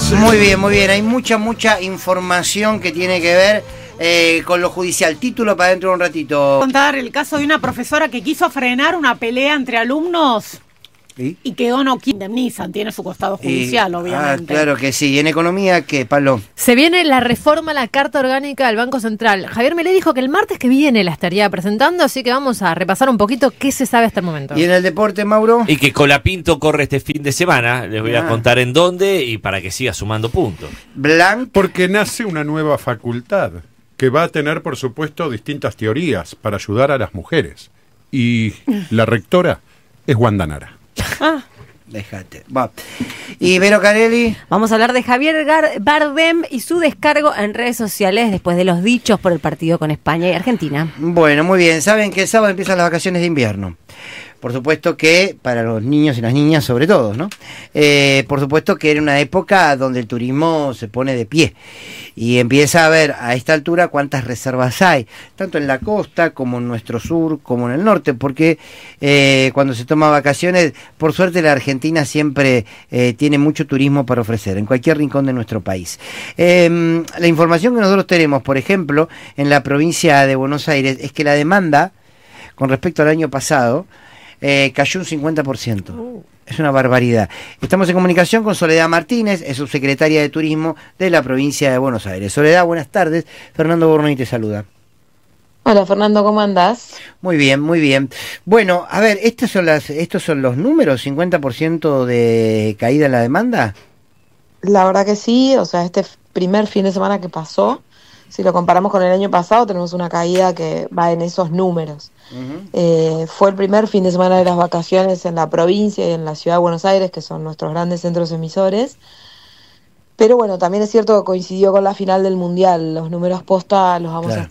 Muy bien, muy bien. Hay mucha información que tiene que ver con lo judicial. Título para dentro de un ratito. Contar el caso de una profesora que quiso frenar una pelea entre alumnos y quedó no indemnizan. Tiene su costado judicial, obviamente. Claro que sí. ¿Y en economía qué, Pablo? Se viene la reforma a la Carta Orgánica del Banco Central. Javier Milei dijo que el martes que viene la estaría presentando, así que vamos a repasar un poquito qué se sabe hasta el momento. ¿Y en el deporte, Mauro? Y que Colapinto corre este fin de semana. Les voy a contar en dónde y para que siga sumando puntos. Blanc. Porque nace una nueva facultad que va a tener, por supuesto, distintas teorías para ayudar a las mujeres. Y la rectora es Wanda Nara. Déjate. Va. ¿Y Vero Carelli? Vamos a hablar de Javier Bardem y su descargo en redes sociales después de los dichos por el partido con España y Argentina. Bueno, muy bien. Saben que el sábado empiezan las vacaciones de invierno. Por supuesto que para los niños y las niñas sobre todo, ¿no? Por supuesto que era una época donde el turismo se pone de pie y empieza a ver a esta altura cuántas reservas hay, tanto en la costa como en nuestro sur, como en el norte, porque cuando se toma vacaciones, por suerte la Argentina siempre tiene mucho turismo para ofrecer, en cualquier rincón de nuestro país. La información que nosotros tenemos, por ejemplo, en la provincia de Buenos Aires, es que la demanda con respecto al año pasado cayó un 50%. Es una barbaridad. Estamos en comunicación con Soledad Martínez, es subsecretaria de Turismo de la provincia de Buenos Aires. Soledad, buenas tardes. Fernando Bornoni te saluda. Hola Fernando, ¿cómo andás? Muy bien, muy bien. Bueno, a ver, estos son los números, 50% de caída en la demanda. La verdad que sí, o sea, este primer fin de semana que pasó, si lo comparamos con el año pasado, tenemos una caída que va en esos números. Fue el primer fin de semana de las vacaciones en la provincia y en la ciudad de Buenos Aires, que son nuestros grandes centros emisores. Pero bueno, también es cierto que coincidió con la final del Mundial. Los números posta los vamos